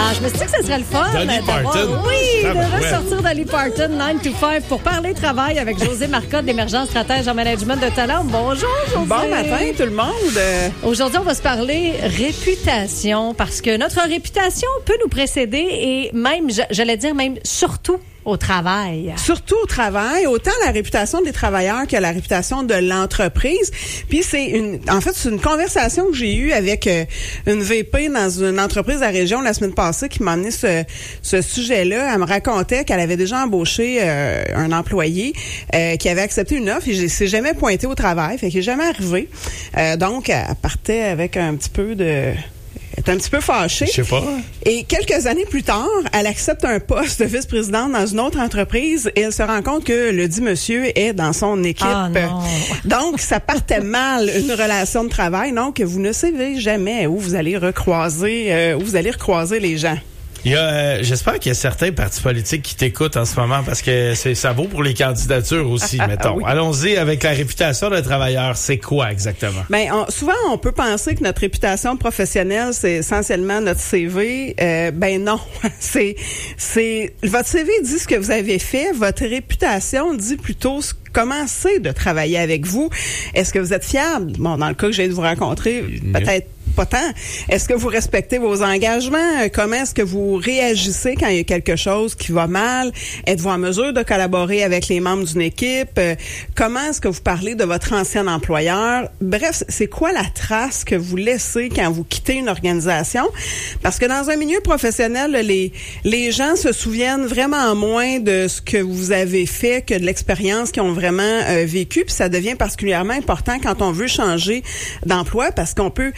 Je me suis dit que ce serait le fun. Dolly Parton. Oui, Ah, de ben ouais. ressortir Dolly Parton 9 to 5 pour parler travail avec José Marcotte d'Émergence Stratège en management de talent. Bonjour, José. Bon matin, tout le monde. Aujourd'hui, on va se parler réputation parce que notre réputation peut nous précéder et même, j'allais dire même surtout au travail. Surtout au travail, autant la réputation des travailleurs que la réputation de l'entreprise. Puis c'est une conversation que j'ai eue avec une VP dans une entreprise de la région la semaine passée qui m'a amené ce sujet-là. Elle me racontait qu'elle avait déjà embauché un employé qui avait accepté une offre et s'est jamais pointé au travail, fait qu'il est jamais arrivé. Donc, elle partait avec un petit peu de... Elle est un petit peu fâchée. Je sais pas. Et quelques années plus tard, elle accepte un poste de vice-présidente dans une autre entreprise et elle se rend compte que le dit monsieur est dans son équipe. Ah, non. Donc, ça partait mal, une relation de travail. Donc, vous ne savez jamais où vous allez recroiser les gens. Il y a, j'espère qu'il y a certains partis politiques qui t'écoutent en ce moment parce que ça vaut pour les candidatures aussi, mettons. Oui. Allons-y avec la réputation d'un travailleur. C'est quoi exactement? Ben, souvent, on peut penser que notre réputation professionnelle, c'est essentiellement notre CV. Ben non. C'est votre CV dit ce que vous avez fait. Votre réputation dit plutôt comment c'est de travailler avec vous. Est-ce que vous êtes fiable? Bon, dans le cas que j'ai de vous rencontrer, peut-être pas tant. Est-ce que vous respectez vos engagements? Comment est-ce que vous réagissez quand il y a quelque chose qui va mal? Êtes-vous en mesure de collaborer avec les membres d'une équipe? Comment est-ce que vous parlez de votre ancien employeur? Bref, c'est quoi la trace que vous laissez quand vous quittez une organisation? Parce que dans un milieu professionnel, les gens se souviennent vraiment moins de ce que vous avez fait que de l'expérience qu'ils ont vraiment vécu. Puis ça devient particulièrement important quand on veut changer d'emploi parce qu'on peut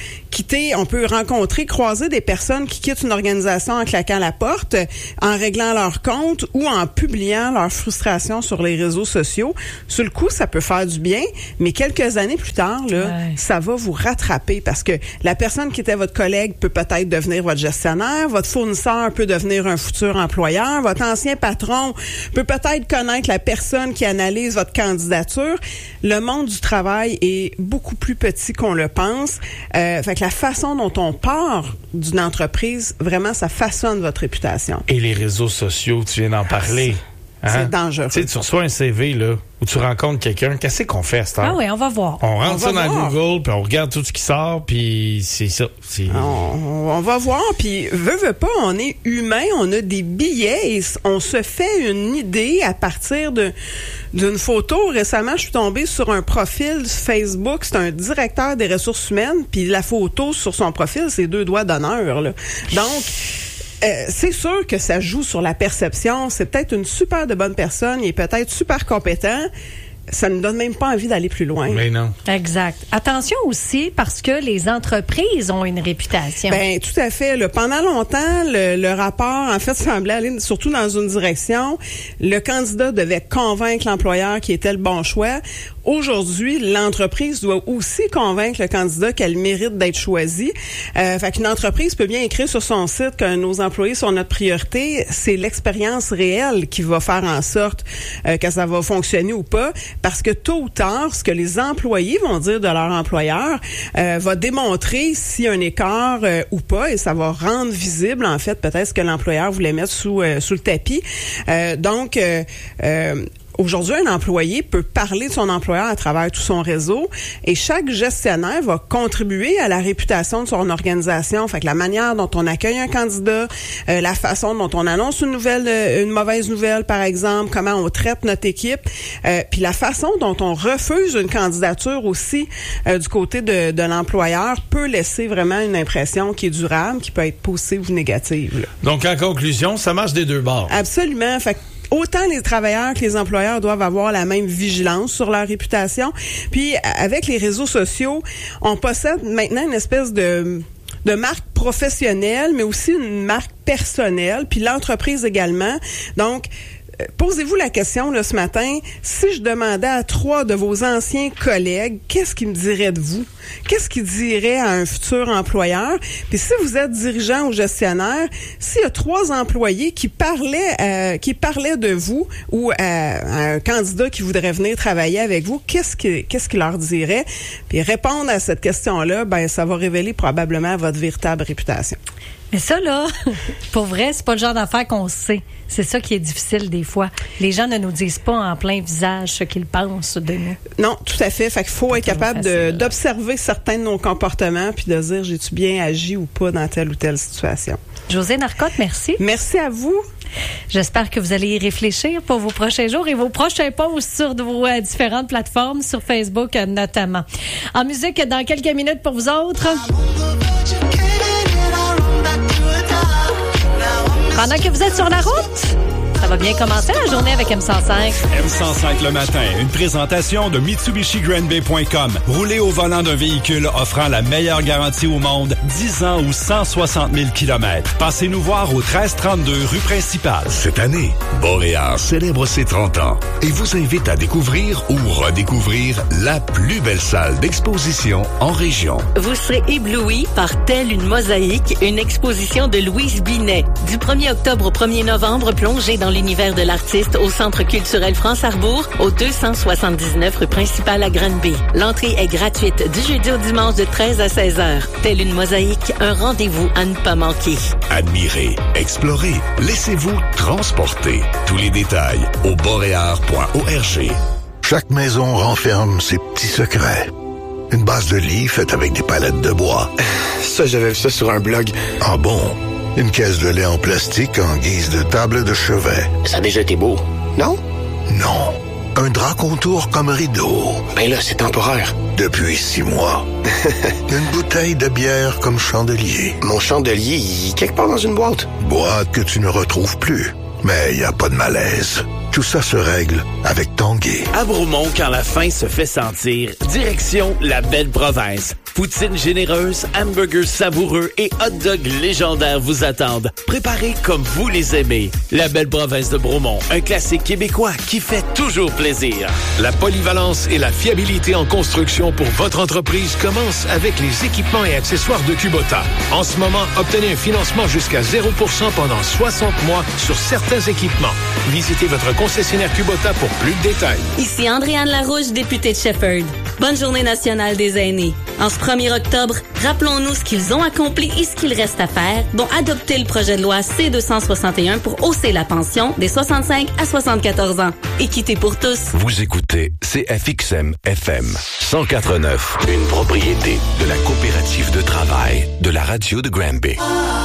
croiser des personnes qui quittent une organisation en claquant la porte, en réglant leur compte ou en publiant leur frustration sur les réseaux sociaux. Sur le coup, ça peut faire du bien, mais quelques années plus tard, ça va vous rattraper parce que la personne qui était votre collègue peut peut-être devenir votre gestionnaire, votre fournisseur peut devenir un futur employeur, votre ancien patron peut peut-être connaître la personne qui analyse votre candidature. Le monde du travail est beaucoup plus petit qu'on le pense. Fait que la façon dont on part d'une entreprise, vraiment, ça façonne votre réputation. Et les réseaux sociaux, tu viens d'en parler. C'est dangereux. Tu sais, tu reçois un CV, là, où tu rencontres quelqu'un, qu'est-ce qu'on fait à cette heure? Ah oui, on va voir. On rentre ça dans Google, puis on regarde tout ce qui sort, puis c'est ça. On va voir, puis veut pas, on est humain, on a des billets et on se fait une idée à partir d'une photo. Récemment, je suis tombée sur un profil Facebook, c'est un directeur des ressources humaines, puis la photo sur son profil, c'est 2 doigts d'honneur, là. Donc, c'est sûr que ça joue sur la perception. C'est peut-être une super de bonne personne, il est peut-être super compétent. Ça ne donne même pas envie d'aller plus loin. Mais non. Exact. Attention aussi parce que les entreprises ont une réputation. Ben tout à fait. Pendant longtemps, le rapport, en fait, semblait aller surtout dans une direction. Le candidat devait convaincre l'employeur qu'il était le bon choix. Aujourd'hui, l'entreprise doit aussi convaincre le candidat qu'elle mérite d'être choisie. Fait qu'une entreprise peut bien écrire sur son site que nos employés sont notre priorité. C'est l'expérience réelle qui va faire en sorte que ça va fonctionner ou pas. Parce que tôt ou tard, ce que les employés vont dire de leur employeur va démontrer s'il y a un écart ou pas, et ça va rendre visible, en fait, peut-être ce que l'employeur voulait mettre sous le tapis. Aujourd'hui, un employé peut parler de son employeur à travers tout son réseau et chaque gestionnaire va contribuer à la réputation de son organisation. Fait que la manière dont on accueille un candidat, la façon dont on annonce une mauvaise nouvelle, par exemple, comment on traite notre équipe, puis la façon dont on refuse une candidature aussi du côté de l'employeur peut laisser vraiment une impression qui est durable, qui peut être positive ou négative, là. Donc, en conclusion, ça marche des 2 bords. Absolument. Fait que autant les travailleurs que les employeurs doivent avoir la même vigilance sur leur réputation. Puis, avec les réseaux sociaux, on possède maintenant une espèce de marque professionnelle, mais aussi une marque personnelle, puis l'entreprise également. Donc, posez-vous la question là, ce matin, si je demandais à 3 de vos anciens collègues, qu'est-ce qu'ils me diraient de vous? Qu'est-ce qu'ils diraient à un futur employeur? Puis si vous êtes dirigeant ou gestionnaire, s'il y a 3 employés qui parlaient de vous ou à un candidat qui voudrait venir travailler avec vous, qu'est-ce qu'il leur dirait? Puis répondre à cette question-là, ben ça va révéler probablement votre véritable réputation. Mais ça, là, pour vrai, c'est pas le genre d'affaire qu'on sait. C'est ça qui est difficile des fois. Les gens ne nous disent pas en plein visage ce qu'ils pensent de nous. Non, tout à fait. Fait qu'il faut être capable d'observer certains de nos comportements puis de dire, j'ai-tu bien agi ou pas dans telle ou telle situation. Josée Narcotte, merci. Merci à vous. J'espère que vous allez y réfléchir pour vos prochains jours et vos prochains posts sur vos différentes plateformes, sur Facebook notamment. En musique, dans quelques minutes pour vous autres. Pendant que vous êtes sur la route, ça va bien commencer la journée avec M105. M105 le matin, une présentation de MitsubishiGrandBay.com. Roulez au volant d'un véhicule offrant la meilleure garantie au monde, 10 ans ou 160 000 km. Passez nous voir au 1332 rue Principale. Cette année, Boréal célèbre ses 30 ans et vous invite à découvrir ou redécouvrir la plus belle salle d'exposition en région. Vous serez ébloui par Telle une mosaïque, une exposition de Louise Binet. Du 1er octobre au 1er novembre, plongez dans l'univers de l'artiste au Centre culturel France-Arbour, au 279 rue Principale à Granby. L'entrée est gratuite du jeudi au dimanche de 13 à 16 heures. Telle une mosaïque, un rendez-vous à ne pas manquer. Admirez, explorez, laissez-vous transporter. Tous les détails au boréal.org. Chaque maison renferme ses petits secrets. Une base de lit faite avec des palettes de bois. Ça, j'avais vu ça sur un blog. Ah bon? Une caisse de lait en plastique en guise de table de chevet. Ça a déjà été beau, non? Non. Un drap contour comme rideau. Ben là, c'est temporaire. Depuis 6 mois. Une bouteille de bière comme chandelier. Mon chandelier, il est quelque part dans une boîte. Boîte que tu ne retrouves plus. Mais il n'y a pas de malaise. Tout ça se règle avec Tanguay. À Bromont, quand la faim se fait sentir, direction la belle province. Poutine généreuse, hamburgers savoureux et hot dogs légendaires vous attendent. Préparés comme vous les aimez. La belle province de Bromont, un classique québécois qui fait toujours plaisir. La polyvalence et la fiabilité en construction pour votre entreprise commencent avec les équipements et accessoires de Kubota. En ce moment, obtenez un financement jusqu'à 0% pendant 60 mois sur certains équipements. Visitez votre concessionnaire Kubota pour plus de détails. Ici Andréane Larouche, députée de Shefford. Bonne journée nationale des aînés. En ce 1er octobre, rappelons-nous ce qu'ils ont accompli et ce qu'il reste à faire, dont adopter le projet de loi C-261 pour hausser la pension des 65 à 74 ans. Équité pour tous. Vous écoutez CFXM FM 104.9, une propriété de la coopérative de travail de la radio de Granby.